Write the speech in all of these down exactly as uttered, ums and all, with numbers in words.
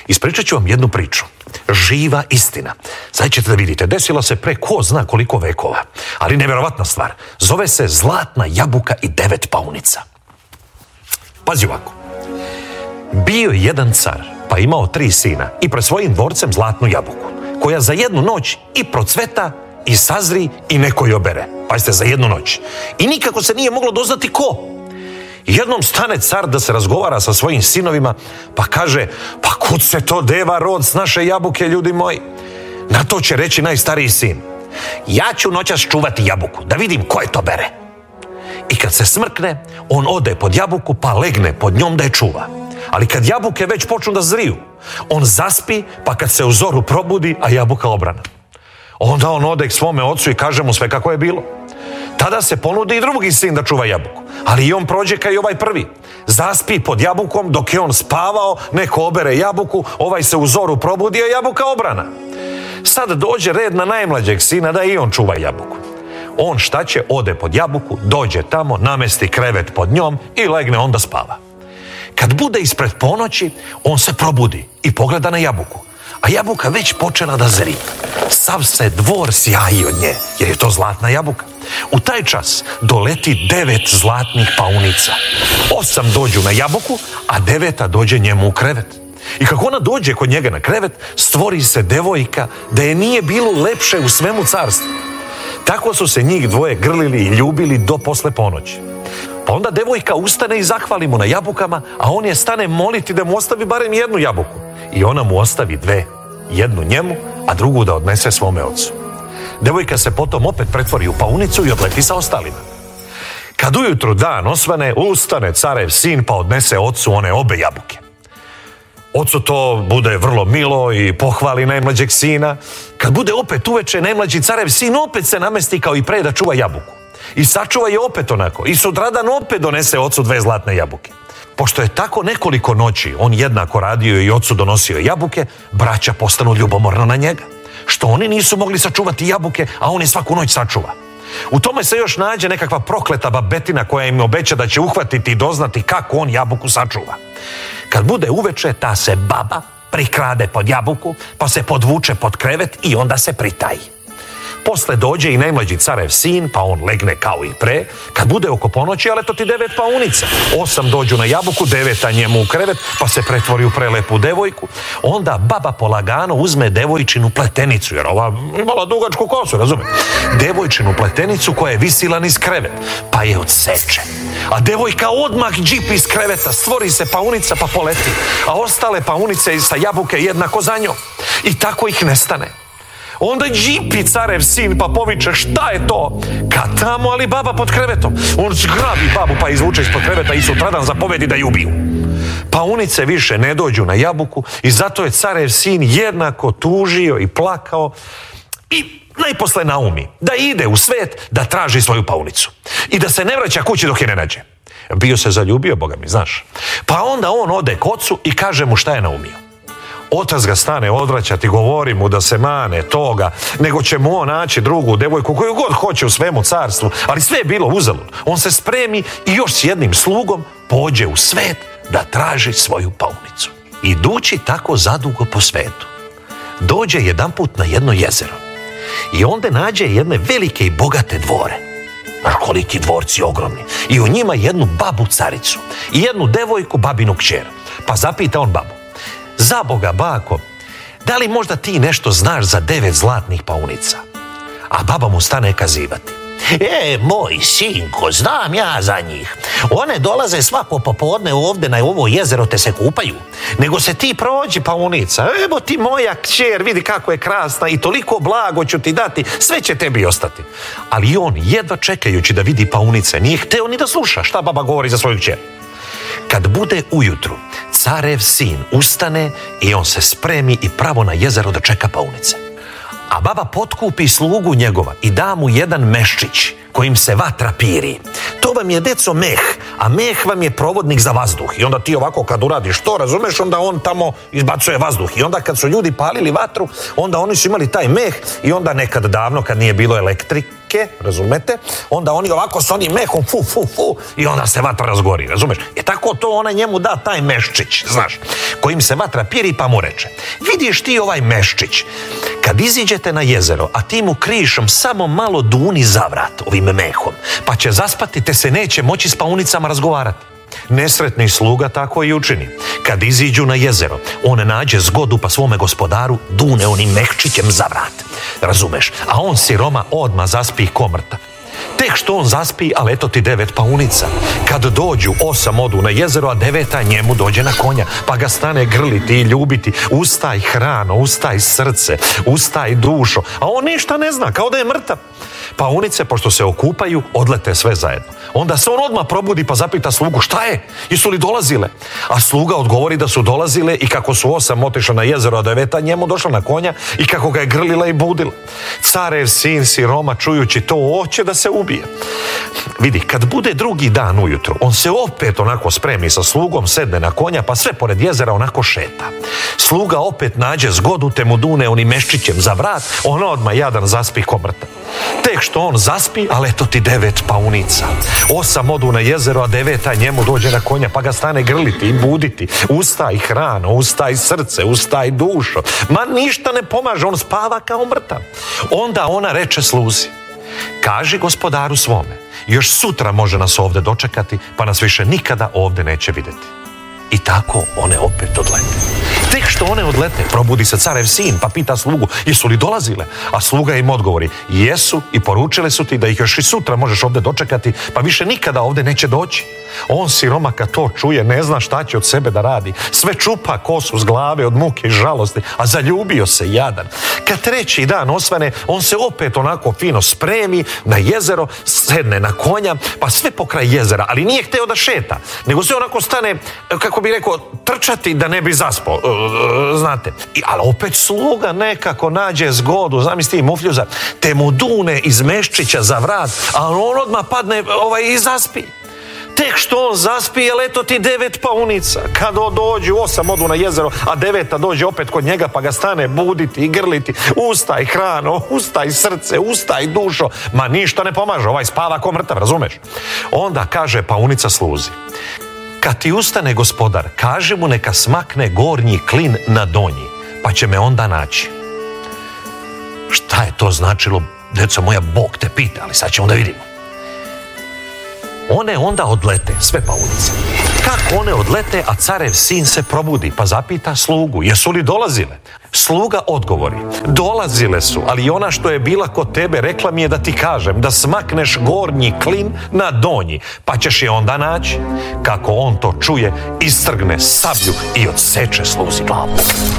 Ispričat ću vam jednu priču. Živa istina. Sad ćete da vidite, desilo se pre ko zna koliko vekova. Ali nevjerovatna stvar. Zove se Zlatna jabuka i devet paunica. Pazi ovako. Bio je jedan car, pa imao tri sina i pred svojim dvorcem zlatnu jabuku, koja za jednu noć i procveta, i sazri, i neko je obere. Pazite, za jednu noć. I nikako se nije moglo doznati ko. Jednom stane car da se razgovara sa svojim sinovima, pa kaže, pa kud se to deva rod s naše jabuke, ljudi moji? Na to će reći najstariji sin, ja ću noćas čuvati jabuku, da vidim ko je to bere. I kad se smrkne, on ode pod jabuku, pa legne pod njom da je čuva. Ali kad jabuke već počnu da zriju, on zaspi, pa kad se u zoru probudi, a jabuka obrana. Onda on ode k svome ocu i kaže mu sve kako je bilo. Tada se ponudi i drugi sin da čuva jabuku, ali i on prođe kao i ovaj prvi. Zaspi pod jabukom, dok je on spavao, neko obere jabuku, ovaj se u zoru probudi, a jabuka obrana. Sad dođe red na najmlađeg sina da i on čuva jabuku. On šta će, ode pod jabuku, dođe tamo, namesti krevet pod njom i legne onda spava. Kad bude ispred ponoći, on se probudi i pogleda na jabuku, a jabuka već počela da zri. Sav se dvor sjaji od nje, jer je to zlatna jabuka. U taj čas doleti devet zlatnih paunica. Osam dođu na jabuku, a deveta dođe njemu u krevet. I kako ona dođe kod njega na krevet, stvori se devojka da je nije bilo lepše u svemu carstvu. Tako su se njih dvoje grlili i ljubili do posle ponoći. Pa onda devojka ustane i zahvali mu na jabukama, a on je stane moliti da mu ostavi barem jednu jabuku. I ona mu ostavi dve, jednu njemu, a drugu da odnese svome ocu. Devojka se potom opet pretvori u paunicu i odleti sa ostalima. Kad ujutru dan osvane, ustane carev sin pa odnese ocu one obe jabuke. Ocu to bude vrlo milo i pohvali najmlađeg sina. Kad bude opet uveče, najmlađi carev sin opet se namesti kao i pre da čuva jabuku. I sačuva je opet onako. I sutradan opet donese ocu dve zlatne jabuke. Pošto je tako nekoliko noći on jednako radio i ocu donosio jabuke, braća postanu ljubomorna na njega. Što oni nisu mogli sačuvati jabuke, a on je svaku noć sačuva. U tome se još nađe nekakva prokleta babetina koja im obeća da će uhvatiti i doznati kako on jabuku sačuva. Kad bude uveče, ta se baba prikrade pod jabuku, pa se podvuče pod krevet i onda se pritaji. Posle dođe i najmlađi carev sin, pa on legne kao i pre. Kad bude oko ponoći, ale to ti devet paunica. Osam dođu na jabuku, deveta njemu u krevet, pa se pretvori u prelepu devojku. Onda baba polagano uzme devojčinu pletenicu, jer ova imala dugačku kosu, razume? Devojčinu pletenicu koja je visila niz krevet, pa je odseče. A devojka odmah džipi iz kreveta, stvori se paunica pa poleti, a ostale paunice sa jabuke jednako za njom. I tako ih nestane. Onda džipi carev sin pa poviče, šta je to? Kad tamo, ali baba pod krevetom. On zgrabi babu pa izvuče ispod kreveta i sutradan zapovedi da ju ubiju. Paunice više ne dođu na jabuku i zato je carev sin jednako tužio i plakao i najposle naumi da ide u svet da traži svoju paunicu i da se ne vraća kući dok je ne nađe. Bio se zaljubio, boga mi, znaš. Pa onda on ode k ocu i kaže mu šta je naumio. Otac ga stane odvraćati, govori mu da se mane toga, nego će mu on naći drugu devojku koju god hoće u svemu carstvu, ali sve je bilo uzalud. On se spremi i još s jednim slugom pođe u svet da traži svoju paunicu. Idući tako zadugo po svetu, dođe jedanput na jedno jezero i onda nađe jedne velike i bogate dvore. Koliki dvorci ogromni. I u njima jednu babu caricu i jednu devojku babinu kćer. Pa zapita on babu, za Boga, bako, da li možda ti nešto znaš za devet zlatnih paunica? A baba mu stane kazivati. E, moj sinko, znam ja za njih. One dolaze svako popodne ovdje na ovo jezero te se kupaju. Nego se ti prođi, paunica. Evo ti moja kćer, vidi kako je krasna i toliko blago ću ti dati, sve će tebi ostati. Ali on, jedva čekajući da vidi paunice, nije hteo ni da sluša šta baba govori za svoju kćer. Kad bude ujutru, carev sin ustane i on se spremi i pravo na jezero da čeka paunice. A baba potkupi slugu njegova i da mu jedan meščić kojim se vatra piri. To vam je, deco, meh, a meh vam je provodnik za vazduh. I onda ti ovako kad uradiš to, razumeš, onda on tamo izbacuje vazduh. I onda kad su ljudi palili vatru, onda oni su imali taj meh i onda nekad davno, kad nije bilo elektri, meke, razumete, onda oni ovako s onim mehom fu, fu, fu i onda se vatra razgori, razumeš? E tako to ona njemu da taj meščić, znaš, kojim se vatra piri pa mu reče, vidiš ti ovaj meščić, kad iziđete na jezero, a ti mu krišom samo malo duni zavrat ovim mehom, pa će zaspati te se neće moći s paunicama razgovarati. Nesretni sluga tako i učini. Kad iziđu na jezero, on nađe zgodu pa svome gospodaru dune onim mehčićem za vrat. Razumeš? A on siroma odmah zaspi ko mrtav. Tek što on zaspi, ali eto ti devet paunica. Kad dođu, osam odu na jezero, a deveta njemu dođe na konja, pa ga stane grliti i ljubiti. Ustaj hrano, ustaj srce, ustaj dušo. A on ništa ne zna, kao da je mrtav. Paunice, pošto se okupaju, odlete sve zajedno. Onda se on odmah probudi pa zapita slugu, šta je? Jesu li dolazile? A sluga odgovori da su dolazile i kako su osam otišla na jezero, a deveta njemu došla na konja i kako ga je grlila i budila. Carev sin siroma, čujući to, hoće da se ubije. Vidi, kad bude drugi dan ujutro, on se opet onako spremi sa slugom, sedne na konja, pa sve pored jezera onako šeta. Sluga opet nađe zgodu, te mu dune onim meščićem za vrat, on odmah jadan zaspi ko mrtav. Tek što on zaspi, ali eto ti devet paunica. Osam odu na jezero, a deveta njemu dođe na konja, pa ga stane grliti i buditi. Ustaj hrano, ustaj srce, ustaj dušo. Ma ništa ne pomaže, on spava kao mrtav. Onda ona reče sluzi, kaži gospodaru svome, još sutra može nas ovdje dočekati, pa nas više nikada ovdje neće vidjeti. I tako one opet odlete. Tek što one odlete, probudi se carev sin, pa pita slugu, jesu li dolazile? A sluga im odgovori, jesu i poručile su ti da ih još i sutra možeš ovdje dočekati, pa više nikada ovdje neće doći. On siroma kad to čuje, ne zna šta će od sebe da radi. Sve čupa kosu s glave od muke i žalosti, a zaljubio se jadan. Kad treći dan osvane, on se opet onako fino spremi na jezero, sedne na konja, pa sve pokraj jezera, ali nije hteo da šeta, nego se onako stane, kako bi rekao, trčati da ne bi zaspao, znate. I, ali opet sluga nekako nađe zgodu, zamisli mufljuza, te mu dune iz meščića za vrat, a on odmah padne ovaj, i zaspi. Tek što on zaspi, ali eto ti devet paunica. Kad dođu, osam odu na jezero, a deveta dođe opet kod njega, pa ga stane buditi i grliti. Ustaj hrano, ustaj srce, ustaj dušo. Ma ništa ne pomaže, ovaj spava ko mrtav, razumeš? Onda kaže paunica sluzi, kad ti ustane gospodar, kaži mu neka smakne gornji klin na donji, pa će me onda naći. Šta je to značilo, deco moja, Bog te pita, ali sad ćemo da vidimo. One onda odlete, sve paunice. Kako one odlete, a carev sin se probudi, pa zapita slugu, jesu li dolazile? Sluga odgovori, dolazile su, ali ona što je bila kod tebe rekla mi je da ti kažem da smakneš gornji klin na donji, pa ćeš je onda naći. Kako on to čuje, istrgne sablju i odseče sluzi glavu.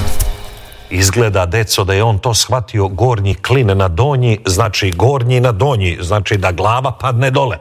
Izgleda, deco, da je on to shvatio, gornji klin na donji, znači gornji na donji, znači da glava padne dole.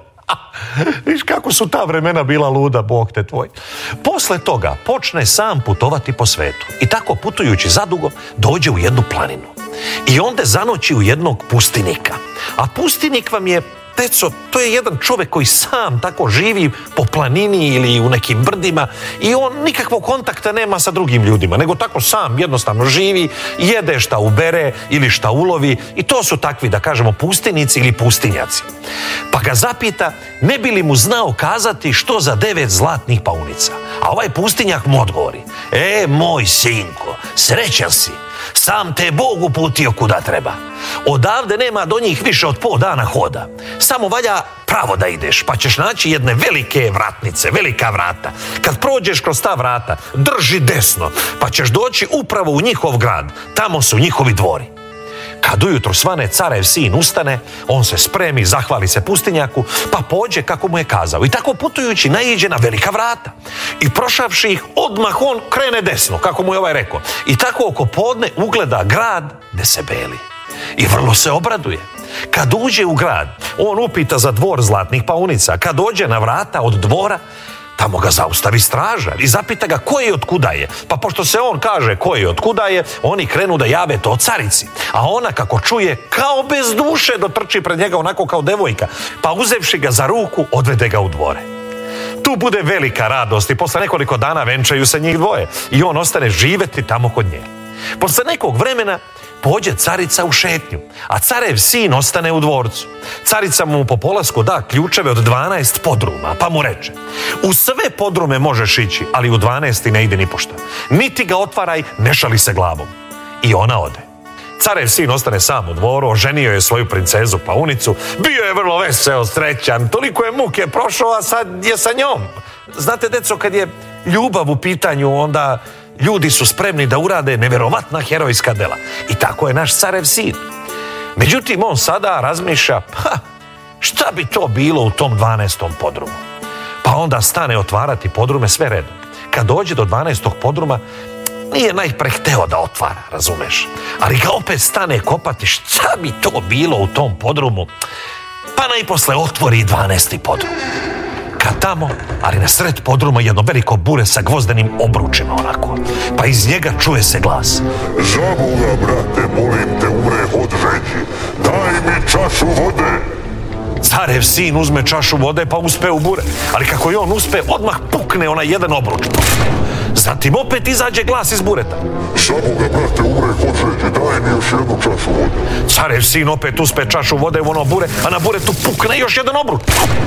Viš kako su ta vremena bila luda, Bog te tvoj. Posle toga počne sam putovati po svetu i tako putujući zadugo dođe u jednu planinu i onda zanoći u jednog pustinika. A pustinik vam je, deco, to je jedan čovjek koji sam tako živi po planini ili u nekim brdima i on nikakvog kontakta nema sa drugim ljudima, nego tako sam jednostavno živi, jede šta ubere ili šta ulovi i to su takvi, da kažemo, pustinici ili pustinjaci. Pa ga zapita, ne bi li mu znao kazati što za devet zlatnih paunica. A ovaj pustinjak mu odgovori, e, moj sinko, srećan si, sam te Bog uputio kuda treba. Odavde nema do njih više od pol dana hoda. Samo valja pravo da ideš, pa ćeš naći jedne velike vratnice, velika vrata. Kad prođeš kroz ta vrata, drži desno, pa ćeš doći upravo u njihov grad. Tamo su njihovi dvori. Kad ujutro svane, carev sin ustane, on se spremi, zahvali se pustinjaku, pa pođe kako mu je kazao. I tako putujući naiđe na velika vrata. I prošavši ih, odmah on krene desno, kako mu je ovaj rekao. I tako oko podne ugleda grad gde se beli. I vrlo se obraduje. Kad uđe u grad, on upita za dvor zlatnih paunica. Kad dođe na vrata od dvora, tamo ga zaustavi stražar i zapita ga ko je otkuda je. Pa pošto se on kaže ko je otkuda je, oni krenu da jave to carici. A ona kako čuje, kao bez duše dotrči pred njega onako kao devojka. Pa uzevši ga za ruku, odvede ga u dvore. Tu bude velika radost i posle nekoliko dana venčaju se njih dvoje i on ostane živeti tamo kod nje. Posle nekog vremena pođe carica u šetnju, a carev sin ostane u dvorcu. Carica mu po polasku da ključeve od dvanaest podruma, pa mu reče: u sve podrume možeš ići, ali u dvanaesti ne ide ni pošto. Niti ga otvaraj, ne šali se glavom. I ona ode. Carev sin ostane sam u dvoru, oženio je svoju princezu Paunicu, bio je vrlo veseo, srećan, toliko je muke prošao, a sad je sa njom. Znate, deco, kad je ljubav u pitanju, onda ljudi su spremni da urade neverovatna herojska dela. I tako je naš carev sin. Međutim, on sada razmišlja, ha, šta bi to bilo u tom dvanaestom podrumu? Pa onda stane otvarati podrume sve redom. Kad dođe do dvanaestog podruma, nije najpre hteo da otvara, razumeš? Ali ga opet stane kopati, šta bi to bilo u tom podrumu? Pa najposle otvori dvanaesti podrum. Kad tamo, ali na sred podruma jedno veliko bure sa gvozdenim obručima onako. Pa iz njega čuje se glas: za Boga, brate, molim te, umre od žeđi, daj mi čašu vode. Carev sin uzme čašu vode pa uspe u bure, ali kako je on uspe, odmah pukne onaj jedan obruč. Zatim opet izađe glas iz bureta: za Boga, brate, umre od žeđi, daj mi još jednu čašu vode. Carev sin opet uspe čašu vode u ono bure, a na buretu pukne još jedan obruč.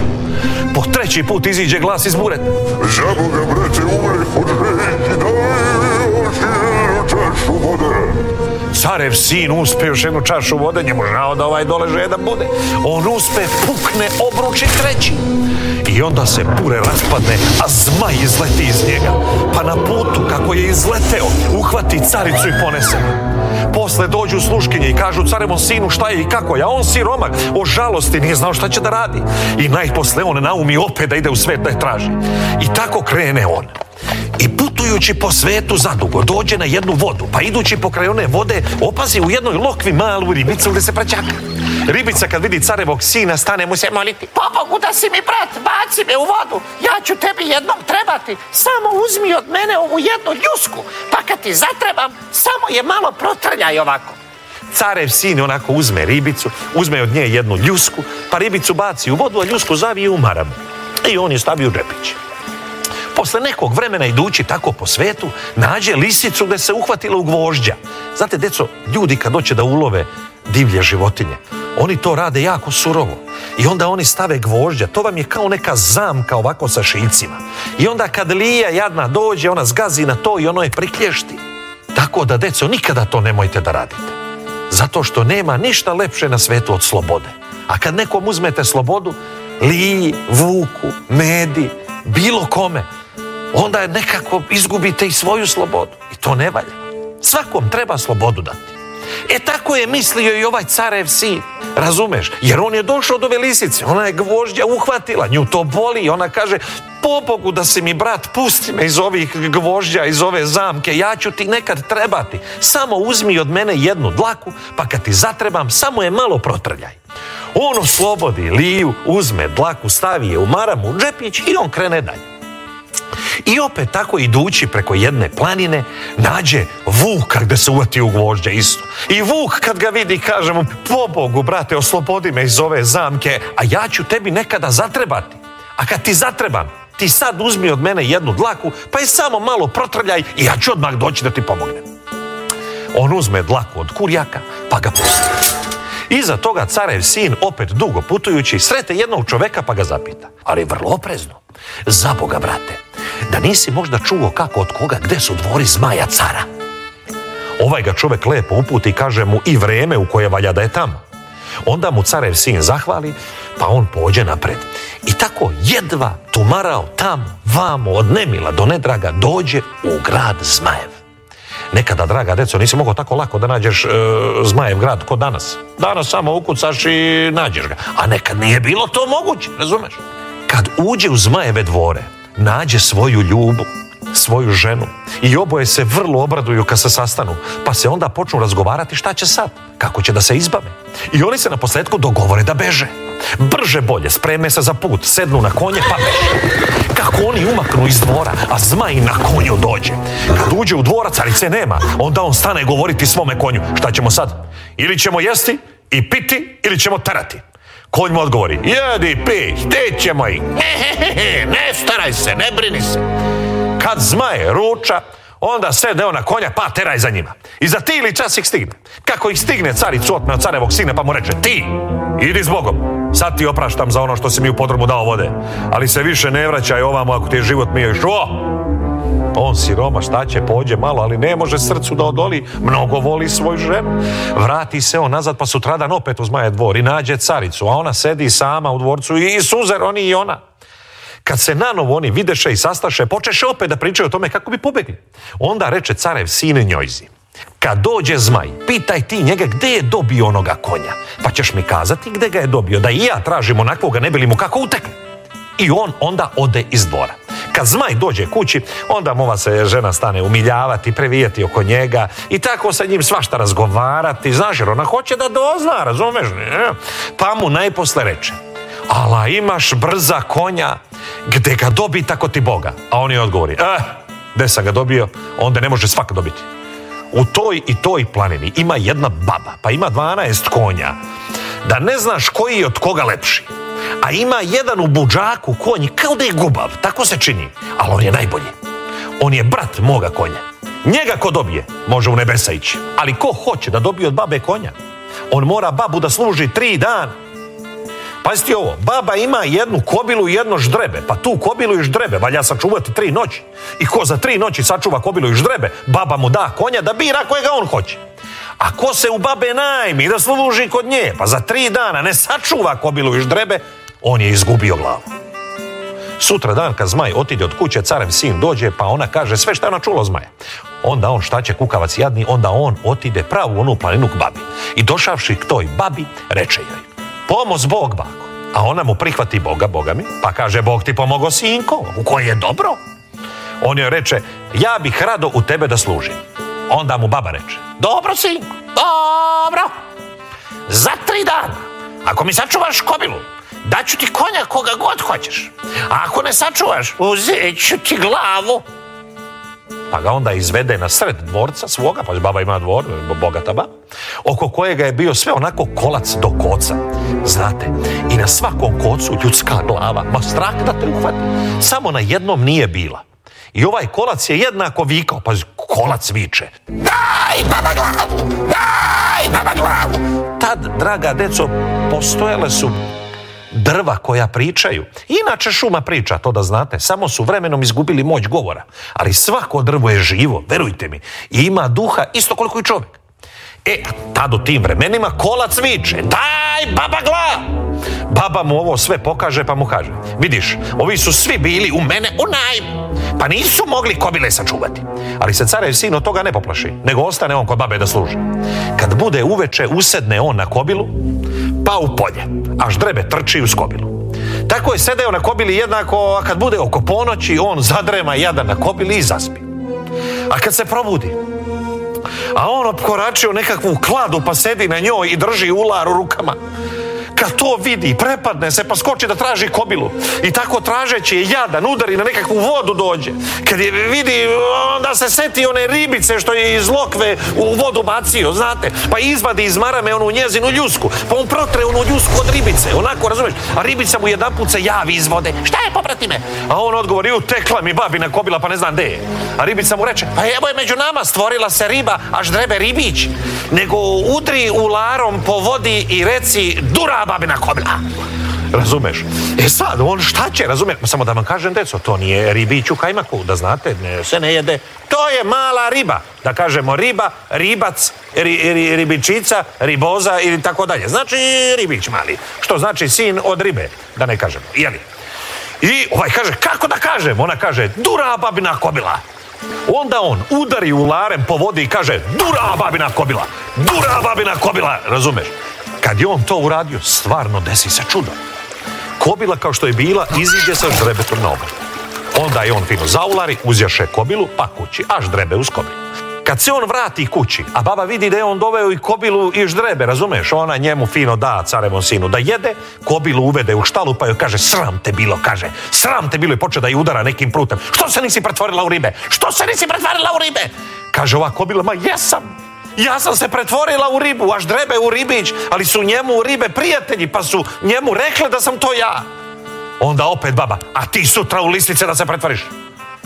Po treći put iziđe glas iz bureta: za Boga, brate, umre od žeđi, daj mi još jednu čašu vode. Carev sin uspe još jednu čašu vode, njemu žao da ovaj dole žedan bude. On uspe, pukne obruč i treći. I onda se bure raspadne, a zmaj izleti iz njega. Pa na putu, kako je izleteo, uhvati caricu i ponese. Posle dođu sluškinje i kažu carevom sinu šta je i kako je, a on siromak, o žalosti nije znao šta će da radi. I najposle on naumi opet da ide u svet da je traži. I tako krene on. I putujući po svetu zadugo, dođe na jednu vodu, pa idući pokraj one vode, opazi u jednoj lokvi malu ribicu gde se praćaka. Ribica kad vidi carevog sina, stane mu se moliti: pobogu da si mi brat, baci me u vodu, ja ću tebi jednom trebati, samo uzmi od mene ovu jednu ljusku, pa kad ti zatrebam, samo je malo protrljaj ovako. Carev sin onako uzme ribicu, uzme od nje jednu ljusku, pa ribicu baci u vodu, a ljusku zavije u maramu. I on je stavi u džepić. Posle nekog vremena idući tako po svetu, nađe lisicu gde se uhvatila u gvožđa. Znate, deco, ljudi kad hoće da ulove divlje životinje, oni to rade jako surovo. I onda oni stave gvožđa, to vam je kao neka zamka ovako sa šiljcima. I onda kad lija jadna dođe, ona zgazi na to i ono je priklješti. Tako da, deco, nikada to nemojte da radite. Zato što nema ništa lepše na svetu od slobode. A kad nekom uzmete slobodu, liji, vuku, medi, bilo kome, onda nekako izgubite i svoju slobodu. I to ne valja. Svakom treba slobodu dati. E tako je mislio i ovaj carev sin. Razumeš? Jer on je došao do ove lisice. Ona je gvožđa uhvatila. Nju to boli. I ona kaže: pobogu da si mi brat, pusti me iz ovih gvožđa, iz ove zamke. Ja ću ti nekad trebati. Samo uzmi od mene jednu dlaku, pa kad ti zatrebam, samo je malo protrljaj. On oslobodi liju, uzme dlaku, stavi je u maramu, u džepić i on krene dalje. I opet tako idući preko jedne planine, nađe vuka gde se uvati u gvožđe isto. I vuk kad ga vidi kaže mu: pobogu, brate, oslobodi me iz ove zamke, a ja ću tebi nekada zatrebati. A kad ti zatrebam, ti sad uzmi od mene jednu dlaku, pa je samo malo protrljaj i ja ću odmah doći da ti pomognem. On uzme dlaku od kurjaka, pa ga pusti. Iza toga carev sin, opet dugo putujući, srete jednog čoveka pa ga zapita, ali vrlo oprezno: za Boga, brate, da nisi možda čuo kako od koga gde su dvori zmaja cara? Ovaj ga čovek lepo uputi i kaže mu i vreme u koje valja da je tamo. Onda mu carev sin zahvali, pa on pođe napred. I tako jedva tumarao tamo, vamo, od nemila do nedraga, dođe u grad Zmajev. Nekada, draga deco, nisi mogao tako lako da nađeš e, Zmajev grad ko danas. Danas samo ukucaš i nađeš ga. A nekad nije bilo to moguće, razumeš? Kad uđe u Zmajeve dvore, nađe svoju ljubu, svoju ženu i oboje se vrlo obraduju kad se sastanu, pa se onda počnu razgovarati šta će sad, kako će da se izbave. I oni se na posledku dogovore da beže. Brže bolje, spreme se za put, sednu na konje pa beže. Kako oni umaknu iz dvora, a Zmaj na konju dođe. Kad uđe u dvora, carice nema, onda on stane govoriti svome konju: šta ćemo sad? Ili ćemo jesti i piti, ili ćemo terati. Konj mu odgovori: jedi, pi, htećemo ih. Ne staraj se, ne brini se. Kad Zmaj ruča, Onda sedne on na konja, pa teraj za njima. I za tili čas ih stigne. Kako ih stigne, caricu otme od carevog sina, pa mu reče, ti, idi s Bogom. Sad ti opraštam za ono što si mi u podrumu dao vode. Ali se više ne vraćaj ovamo ako ti je život mio. Što? On siroma, šta će, pođe malo, ali ne može srcu da odoli. Mnogo voli svoju ženu. Vrati se on nazad, pa sutradan opet u Zmajev dvor i nađe caricu, a ona sedi sama u dvorcu i suzer oni i ona. Kad se nanovo oni videše i sastaše, počeše opet da pričaju o tome kako bi pobegli. Onda reče carev sin njojzi, kad dođe Zmaj, pitaj ti njega gde je dobio onoga konja, pa ćeš mi kazati gde ga je dobio, da i ja tražim onakvoga, ne bi li mu kako utekne. I on onda ode iz dvora. Kad Zmaj dođe kući, onda mova se žena stane umiljavati, previjati oko njega i tako sa njim svašta razgovarati, znaš, jer ona hoće da dozna, razumeš? Pa mu najposle reče, ala imaš brza konja, gde ga dobi tako ti Boga? A on je odgovori, eh, gde sam ga dobio, onda ne može svak dobiti. U toj i toj planini ima jedna baba, pa ima dvanaest konja, da ne znaš koji je od koga lepši. A ima jedan u budžaku konj kao da je gubav, tako se čini, ali on je najbolji. On je brat moga konja. Njega ko dobije, može u nebesa ići. Ali ko hoće da dobije od babe konja, on mora babu da služi tri dana. Pazite ovo, baba ima jednu kobilu i jedno ždrebe, pa tu kobilu i ždrebe valja sačuvati tri noći. I ko za tri noći sačuva kobilu i ždrebe, baba mu da konja da bira kojega on hoće. A ko se u babe najmi da služi kod nje, pa za tri dana ne sačuva kobilu i ždrebe, on je izgubio glavu. Sutra dan kad Zmaj otide od kuće, carev sin dođe, pa ona kaže sve što je ona čula od Zmaja. Onda on, šta će kukavac jadni, onda on otide pravu onu planinu k babi. I došavši k toj babi, reče joj, pomoz Bog, bako. A ona mu prihvati Boga, Boga mi, pa kaže, Bog ti pomogo, sinko, u koje je dobro. On joj reče, ja bih rado u tebe da služim. Onda mu baba reče, dobro, sinko, dobro. Za tri dana, ako mi sačuvaš kobilu, daću ti konja koga god hoćeš. A ako ne sačuvaš, uzet ću ti glavu. Pa ga onda izvede na sred dvorca svoga, pa baba ima dvor, bogata baba, oko kojega je bio sve onako kolac do koca. Znate, i na svakom kocu ljudska glava, ma strah da te uhvati. Samo na jednom nije bila. I ovaj kolac je jednako vikao, pa kolac viče, daj baba glavu, daj baba glavu. Tad, draga deco, postojale su drva koja pričaju. Inače šuma priča, to da znate, samo su vremenom izgubili moć govora. Ali svako drvo je živo, verujte mi, i ima duha isto koliko i čovjek. E, tad u tim vremenima kolac viče, daj baba glavu. Baba mu ovo sve pokaže, pa mu kaže, vidiš, ovi su svi bili u mene u najmu, pa nisu mogli kobile sačuvati. Ali se carev sin od toga ne poplaši, nego ostane on kod babe da služi. Kad bude uveče, usedne on na kobilu, pa u polje, a ždrebe trči uz kobilu. Tako je sedeo na kobili jednako, a kad bude oko ponoći, on zadrema jadan na kobili i zaspi. A kad se probudi, a on opkoračio nekakvu kladu, pa sedi na njoj i drži ular u rukama. Kad to vidi, prepadne se, pa skoči da traži kobilu. I tako tražeći je jadan, udari na nekakvu vodu dođe. Kad je vidi, onda se seti one ribice što je iz lokve u vodu bacio, znate. Pa izvadi iz marame onu njezinu ljusku. Pa on protre onu ljusku od ribice, onako, razumeš? A ribica mu jedanput se javi iz vode. Šta je, poprati me? A on odgovori, utekla mi babina kobila, pa ne znam gde je. A ribica mu reče, pa evo je među nama, stvorila se riba, a ždrebe ribić. Nego udri ularom po vodi i reci, dura babina kobila. Razumeš? E sad, on šta će, razumeš? Samo da vam kažem, deco, to nije ribić u kajmaku, da znate, ne, se ne jede. To je mala riba. Da kažemo riba, ribac, ri, ri, ribičica, riboza ili tako dalje. Znači ribić mali. Što znači sin od ribe, da ne kažemo. Jeli? I ovaj kaže, kako da kažem? Ona kaže, dura babina kobila. Onda on udari ularem po vodi i kaže, dura babina kobila, dura babina kobila, razumeš? Kad je on to uradio, stvarno desi se čudo. Kobila kao što je bila, iziđe sa ždrebetom na obalu. Onda je on fino zaulari, uzjaše kobilu, pa kući, a ždrebe uz kobilu. Kad se on vrati kući, a baba vidi da je on doveo i kobilu i ždrebe, razumeš? Ona njemu fino da carevom sinu da jede, kobilu uvede u štalu, pa joj kaže, sram te bilo, kaže, sram te bilo, i počne da je udara nekim prutem. Što se nisi pretvorila u ribe? Što se nisi pretvorila u ribe? Kaže ova kobila, ma jesam. Ja sam se pretvorila u ribu, a ždrebe u ribić, ali su njemu ribe prijatelji, pa su njemu rekli da sam to ja. Onda opet baba, a ti sutra u listice da se pretvoriš.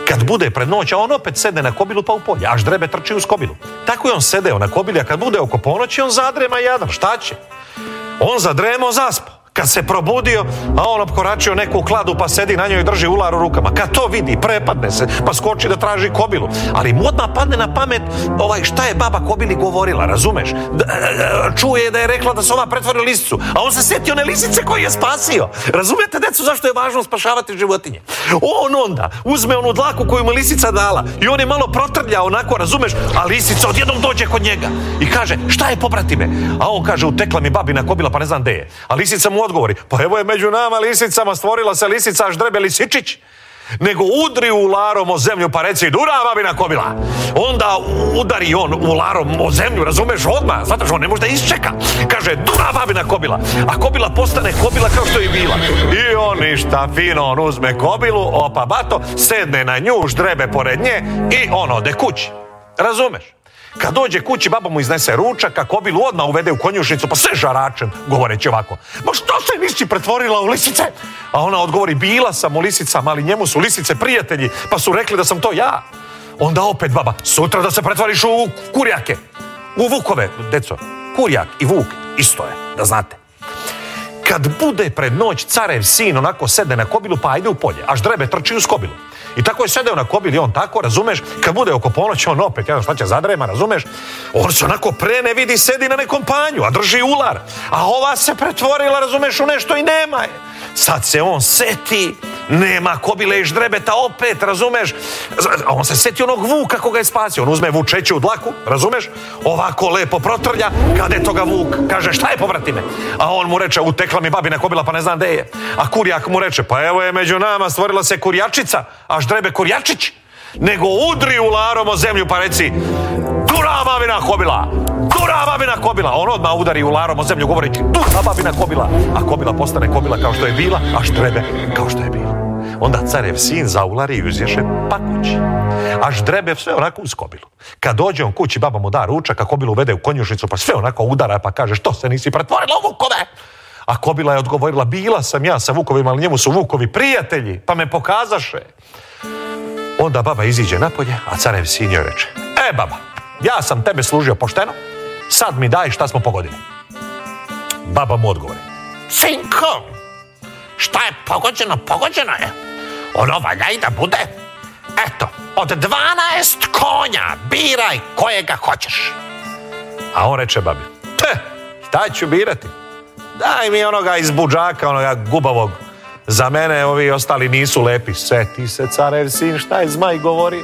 Kad bude pred noć, a on opet sedne na kobilu pa u polje, a ždrebe trči uz kobilu. Tako je on sedeo na kobili, a kad bude oko ponoći, on zadrema jadan. Šta će? On zadremo, zaspao. Kad se probudio, a on opkoračio neku kladu pa sedi na njoj i drži ular u rukama. Kad to vidi, prepadne se, pa skoči da traži kobilu. Ali mu odmah padne na pamet ovaj, šta je baba kobili govorila, razumeš? Da, čuje da je rekla da se ova pretvori u lisicu, a on se sjetio one lisice koju je spasio. Razumijete, decu, zašto je važno spašavati životinje? On onda uzme onu dlaku koju mu lisica dala i on je malo protrlja onako, razumeš, a lisica odjednom dođe kod njega i kaže, šta je, poprati me? A on kaže, utekla mi babina kobila pa ne znam gde je. A lisica mu odgovori, pa evo je među nama lisicama, stvorila se lisica ždrebe lisičić. Nego udri ularom o zemlju pa reci, dura babina kobila. Onda udari on ularom o zemlju, razumeš, odmah, zato što on ne može da isčeka. Kaže, dura babina kobila. A kobila postane kobila kao što je bila. I on ništa fino, on uzme kobilu, opa bato, sedne na nju, ždrebe pored nje i on ode kući. Razumeš? Kad dođe kući, baba mu iznese ručak, a kobilu odmah uvede u konjušnicu, pa sve žaračem, govoreći ovako, ma što se nisi pretvorila u lisice? A ona odgovori, bila sam u lisicama, ali njemu su lisice prijatelji, pa su rekli da sam to ja. Onda opet baba, sutra da se pretvoriš u kurjake, u vukove, deco, kurjak i vuk, isto je, da znate. Kad bude pred noć, carev sin onako sedne na kobilu, pa ajde u polje, a ždrebe trči uz kobilu. I tako je sedeo na kobili, on tako, razumeš, kad bude oko ponoći, on opet, jedan šta će zadrema, razumeš, on se onako prene, vidi, sedi na nekom panju, a drži ular, a ova se pretvorila, razumeš, u nešto i nema je. Sad se on seti, nema kobile i ždrebeta opet, razumeš, a on se seti onog vuka koga je spasio, on uzme vučeću dlaku, razumeš, ovako lepo protrlja, kad je toga vuk, kaže, šta je, povrati me? A on mu reče, utekla mi babina kobila, pa ne znam gde je. A kurjak mu reče, pa evo je među nama, stvorila se kurjačica, a ždrebe kurjačić. Nego udri ularom o zemlju pa reci, dura babina kobila, dura babina kobila. On odmah udari ularom o zemlju govoreći, dura babina kobila. A kobila postane kobila kao što je bila, a ždrebe kao što je bila. Onda carev sin zaulari i uzješe pa kući. A ždrebe sve onako uz kobilu. Kad dođe on kući, baba mu da ručak, a kobilu uvede u konjušnicu, pa sve onako udara, pa kaže, što se nisi pretvorila u vukove? A kobila je odgovorila, bila sam ja sa vukovima, ali njemu su vukovi prijatelji, pa me pokazaše. Onda baba iziđe napolje, a carev sin joj reče, e baba, ja sam tebe služio pošteno, sad mi daj šta smo pogodili. Baba mu odgovori, sinko, šta je pogođeno, pogođeno je. Ono valja i da bude. Eto, od dvanaest konja biraj kojega hoćeš. A on reče babi, te, šta ću birati? Daj mi onoga iz budžaka, onoga gubavog. Za mene ovi ostali nisu lepi. Seti se, carev sin, šta je zmaj govorio?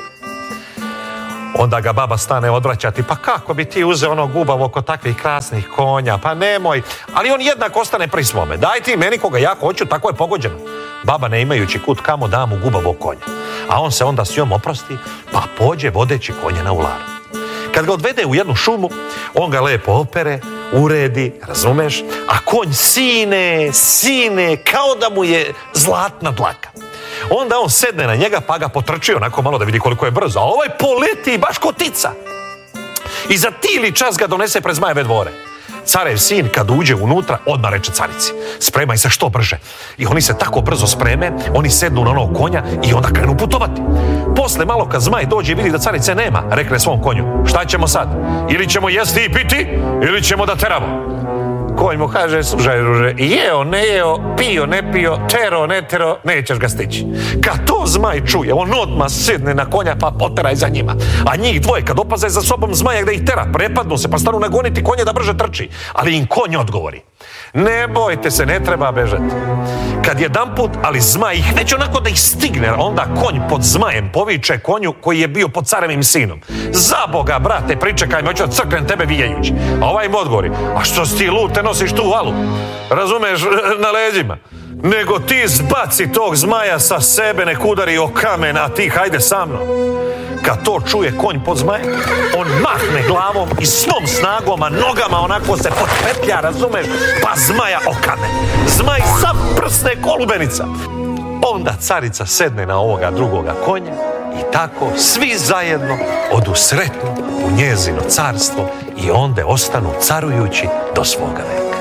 Onda ga baba stane odvraćati, pa kako bi ti uzeo ono gubavo kod takvih krasnih konja, pa nemoj. Ali on jednak ostane pri svome. Daj ti meni koga ja hoću, tako je pogođeno. Baba, ne imajući kud kamo, da mu gubavog konja. A on se onda s njom oprosti, pa pođe vodeći konje na ularu. Kad ga odvede u jednu šumu, on ga lepo opere, uredi, razumeš, a konj sine, sine, kao da mu je zlatna dlaka. Onda on sedne na njega, pa ga potrči onako malo da vidi koliko je brzo, a ovaj poleti baš ko tica. I za tili čas ga donese pred zmajeve dvore. Carev sin, kad uđe unutra, odmah reče carici, spremaj se što brže. I oni se tako brzo spreme, oni sednu na onog konja i onda krenu putovati. Posle malo kad zmaj dođe i vidi da carice nema, rekne svom konju, šta ćemo sad? Ili ćemo jesti i piti, ili ćemo da teramo. Konj mu kaže, slušaj druže, jeo, ne jeo, pio, ne pio, tero, ne tero, nećeš ga stići. Kad to zmaj čuje, on odmah sedne na konja pa poteraj za njima. A njih dvoje, kad opaze za sobom zmaja gde ih tera, prepadnu se pa stanu nagoniti konje da brže trči. Ali im konj odgovori, ne bojte se, ne treba bežati. Kad jedan put, ali zmaj ih već onako da ih stigne, onda konj pod zmajem poviče konju koji je bio pod carevim sinom. Za Boga, brate, pričekaj me, hoću da crknem tebe vijajući. A ovaj im odgovori, a što si ti lud, te nosiš tu valu, razumeš, na leđima. Nego ti zbaci tog zmaja sa sebe, nek udari o kamen, a ti hajde sa mnom. Kad to čuje konj pod zmajem, on mahne glavom i svom snagom, a nogama onako se potpetlja, razumeš, pa zmaja o kamen. Zmaj sav prsne kolubenica. Onda carica sedne na ovoga drugoga konja i tako svi zajedno odu sretno u njezino carstvo i onda ostanu carujući do svoga veka.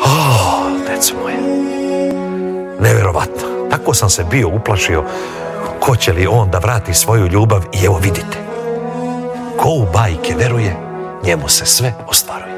Oh, deco moje, nevjerovatno. Tako sam se bio uplašio Hoće li on da vrati svoju ljubav? I evo vidite, ko u bajke veruje, njemu se sve ostvaruje.